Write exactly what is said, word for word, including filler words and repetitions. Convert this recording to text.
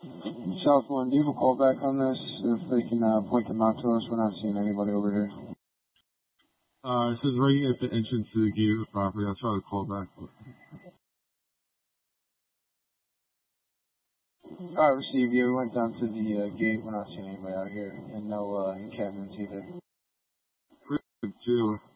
South one, do you have a callback on this? If they can uh, point them out to us, we're not seeing anybody over here. Uh, it says right at the entrance to the gate of the property. I'll try to call back. Alright, received. Yeah, we went down to the uh, gate. We're not seeing anybody out here. And no uh, encampments either. Two.